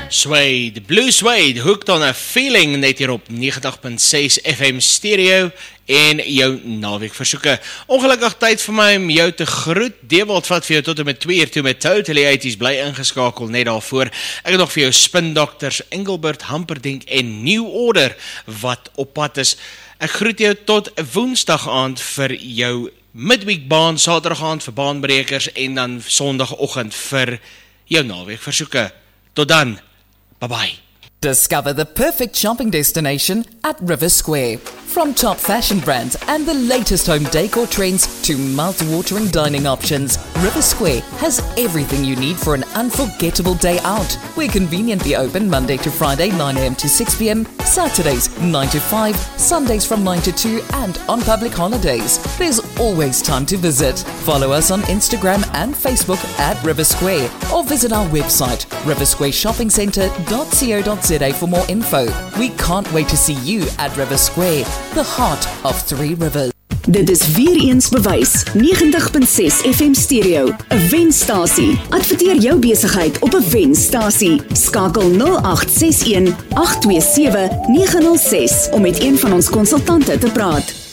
Suede, Blue Suede, hooked on a feeling, net hier op 90.6 FM stereo en jou naweek versoeke. Ongelukkig tyd vir my om jou te groet. Dewald vat vir jou tot en met 2 uur toe met Totally 80s, bly ingeskakel net daarvoor. Ek het nog vir jou Spin Doctors, Engelbert Humperdinck en New Order wat op pad is. Ek groet jou tot Woensdag aand vir jou midweek baan, Saterdag aand vir baanbrekers en dan Sondagoggend vir jou naweek versoeke. Tot dan. Bye-bye. Discover the perfect shopping destination at River Square. From top fashion brands and the latest home decor trends to mouth-watering dining options, River Square has everything you need for an unforgettable day out. We're conveniently open Monday to Friday 9 a.m. to 6 p.m, Saturdays 9 to 5, Sundays from 9 to 2 and on public holidays. There's always time to visit. Follow us on Instagram and Facebook at River Square or visit our website riversquareshoppingcentre.co.za for more info. We can't wait to see you at River Square, the heart of Three Rivers. Dit is weer eens bewys. 90.6 FM stereo, 'n wenstasie. Adverteer jou besigheid op 'n wenstasie. Skakel 0861 827 906 om met een van ons konsultante te praat.